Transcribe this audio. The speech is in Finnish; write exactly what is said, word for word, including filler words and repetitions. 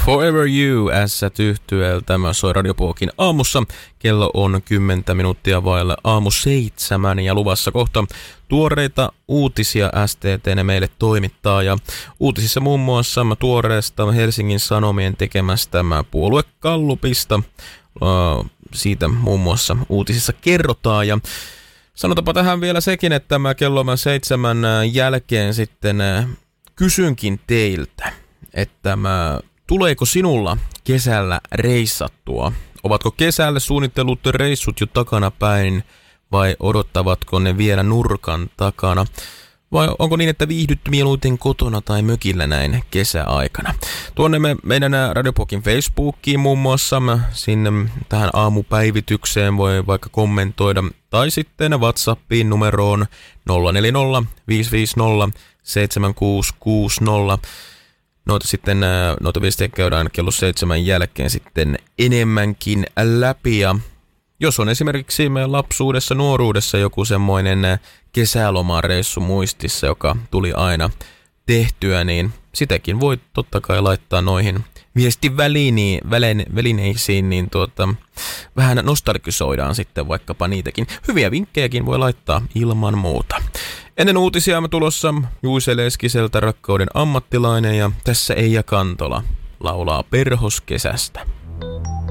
Forever You S-yhtyeeltä. Tämä soi Radiopokin aamussa. Kello on kymmentä minuuttia vaille aamu seitsemän ja luvassa kohta tuoreita uutisia S T T meille toimittaa. Ja uutisissa muun muassa tuoreesta Helsingin Sanomien tekemästä puoluekallupista. Siitä muun muassa uutisissa kerrotaan ja sanotaanpa tähän vielä sekin, että mä kello seitsemän jälkeen sitten kysynkin teiltä, että mä, tuleeko sinulla kesällä reissattua? Ovatko kesälle suunnitellut reissut jo takana päin vai odottavatko ne vielä nurkan takana? Vai onko niin, että viihdyt mieluiten kotona tai mökillä näin kesäaikana? Tuonne me, meidän Radiopokin Facebookiin muun muassa, sinne tähän aamupäivitykseen voi vaikka kommentoida. Tai sitten WhatsAppiin numeroon nolla neljä nolla viisi viisi nolla seitsemän kuusi kuusi nolla. Noita sitten, noita viestejä käydään kello seitsemän jälkeen sitten enemmänkin läpi. Ja jos on esimerkiksi meidän lapsuudessa, nuoruudessa joku semmoinen kesälomareissu muistissa, joka tuli aina tehtyä, niin sitäkin voi totta kai laittaa noihin viestivälineisiin, niin tuota, vähän nostalgisoidaan sitten vaikkapa niitäkin. Hyviä vinkkejäkin voi laittaa ilman muuta. Ennen uutisia me tulossa Juise Leskiseltä Rakkauden ammattilainen ja tässä Eija Kantola laulaa Perhoskesästä.